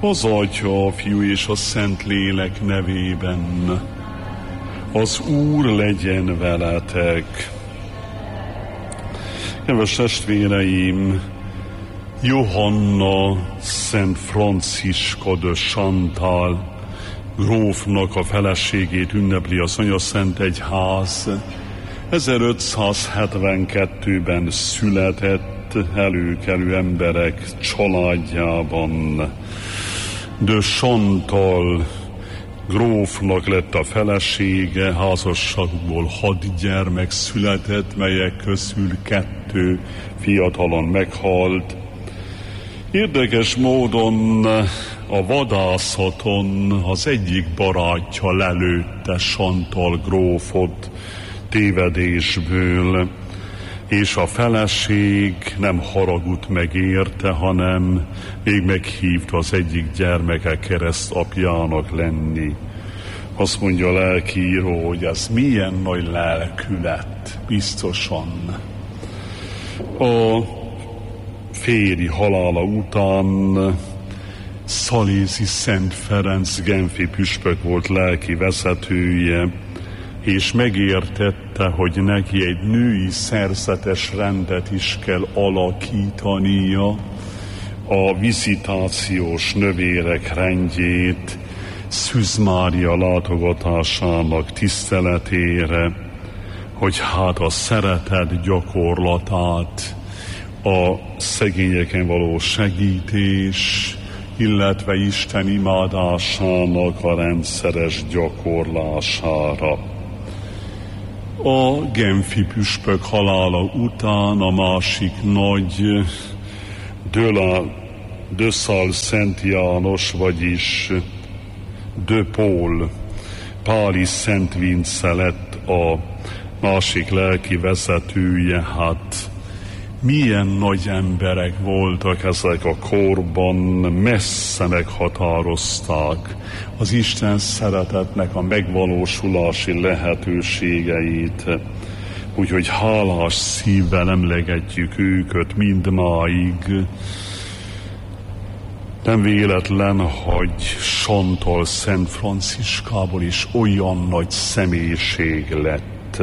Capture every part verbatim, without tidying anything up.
az Atya, a Fiú és a Szentlélek nevében. Az Úr legyen veletek. Kedves testvéreim, Johanna Szent Franciska de Chantal grófnak a feleségét ünnepli az Anyaszent Egyház. ezerötszázhetvenkettőben született előkelő emberek családjában. De Chantal grófnak lett a felesége, házasságból hat gyermek született, melyek közül kettő fiatalon meghalt. Érdekes módon a vadászaton az egyik barátja lelőtte Chantal grófot tévedésből, és a feleség nem haragut meg érte, hanem még meghívta az egyik gyermeke keresztapjának lenni. Azt mondja a lelkiíró, hogy ez milyen nagy lelkület, biztosan. A férj halála után Szalézi Szent Ferenc genfi püspök volt lelki vezetője, és megértette, hogy neki egy női szerzetes rendet is kell alakítania, a vizitációs növérek rendjét Szűz Mária látogatásának tiszteletére, hogy hát a szeretet gyakorlatát, a szegényeken való segítés, illetve Isten imádásának a rendszeres gyakorlására. A genfi püspök halála után a másik nagy de, la, de Sal Szent János, vagyis de Paul, Páli Szent Vince lett a másik lelki vezetője. Hát milyen nagy emberek voltak ezek a korban, messze meghatározták az Isten szeretetnek a megvalósulási lehetőségeit. Úgyhogy hálás szívvel emlegetjük őket mindmáig. Nem véletlen, hogy Chantal Szent Franciszkából is olyan nagy személyiség lett.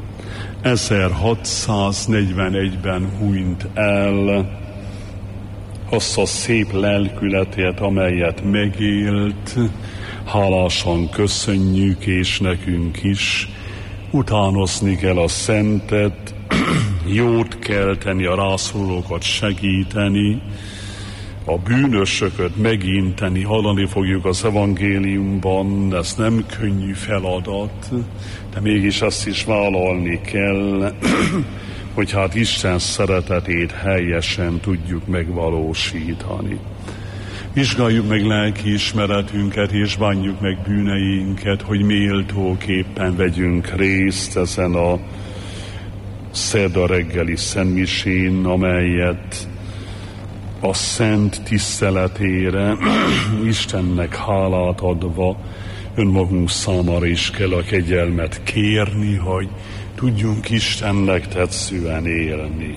ezerhatszáznegyvenegyben hunyt el, azt a szép lelkületet, amelyet megélt, hálásan köszönjük, és nekünk is utánozni kell a szentet, jót kell tenni, a rászorulókat segíteni, a bűnösöket meginteni. Hallani fogjuk az evangéliumban, ez nem könnyű feladat, de mégis azt is vállalni kell, hogy hát Isten szeretetét helyesen tudjuk megvalósítani. Vizsgáljuk meg lelkiismeretünket, és bánjuk meg bűneinket, hogy méltóképpen vegyünk részt ezen a szerda reggeli szentmisén, amelyet a szent tiszteletére Istennek hálát adva önmagunk számára is kell a kegyelmet kérni, hogy tudjunk Istennek tetszően élni.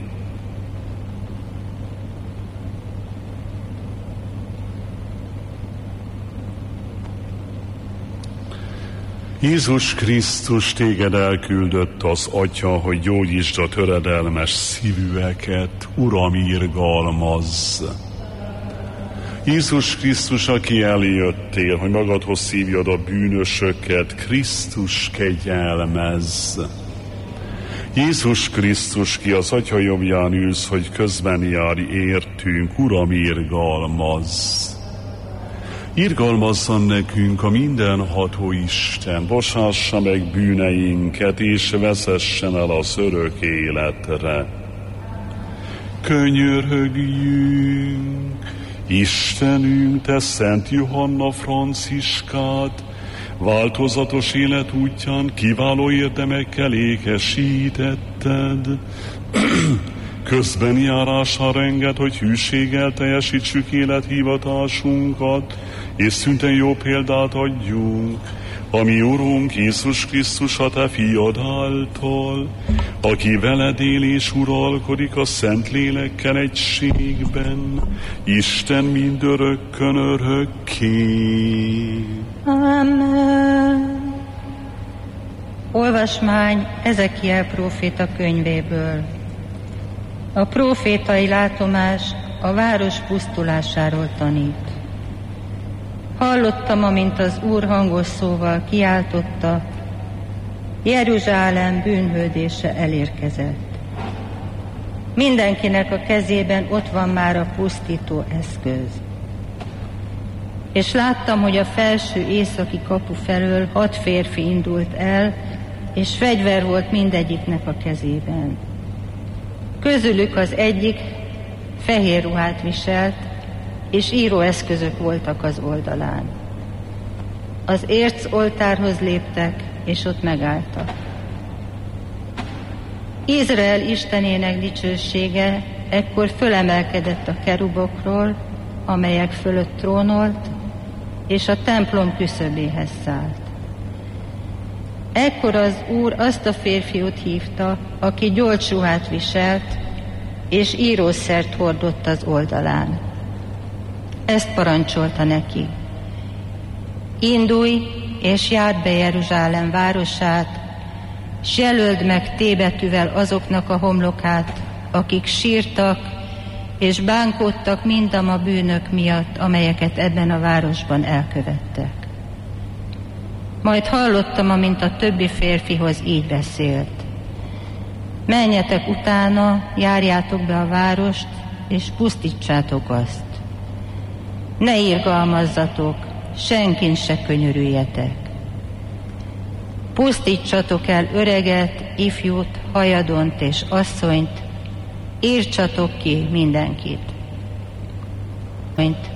Jézus Krisztus téged elküldött az Atya, hogy gyógyítsd a töredelmes szívűeket, Uram, irgalmazz! Jézus Krisztus, aki eljöttél, hogy magadhoz szívjad a bűnösöket, Krisztus, kegyelmezz! Jézus Krisztus, ki az Atya jobbján ülsz, hogy közben járj értünk, Uram, irgalmazz! Irgalmazzon nekünk a mindenható Isten, bocsássa meg bűneinket, és vezessen el az örök életre. Könyörögjünk, Istenünk, te Szent Johanna Franciskát, változatos élet útján kiváló érdemekkel ékesítetted. Közben járására enged, hogy hűséggel teljesítsük élethivatásunkat, és szünten jó példát adjunk, ami Urunk Jézus Krisztus a te fiad által, aki veled él és uralkodik a Szentlélekkel egységben, Isten mindörökkön örökké. Amen. Olvasmány Ezekiel próféta könyvéből. A prófétai látomás a város pusztulásáról tanít. Hallottam, amint az Úr hangos szóval kiáltotta, Jeruzsálem bűnhődése elérkezett. Mindenkinek a kezében ott van már a pusztító eszköz. És láttam, hogy a felső északi kapu felől hat férfi indult el, és fegyver volt mindegyiknek a kezében. Közülük az egyik fehér ruhát viselt, és íróeszközök voltak az oldalán. Az érc oltárhoz léptek, és ott megálltak. Izrael Istenének dicsősége ekkor fölemelkedett a kerubokról, amelyek fölött trónolt, és a templom küszöbéhez szállt. Ekkor az Úr azt a férfiút hívta, aki gyolcsruhát viselt, és írószert hordott az oldalán. Ezt parancsolta neki. Indulj, és járd be Jeruzsálem városát, s jelöld meg T-betűvel azoknak a homlokát, akik sírtak, és bánkódtak mindam a bűnök miatt, amelyeket ebben a városban elkövettek. Majd hallottam, amint a többi férfihoz így beszélt. Menjetek utána, járjátok be a várost, és pusztítsátok azt. Ne irgalmazzatok, senkin se könyörüljetek. Pusztítsatok el öreget, ifjút, hajadont és asszonyt, írtsatok ki mindenkit. Mint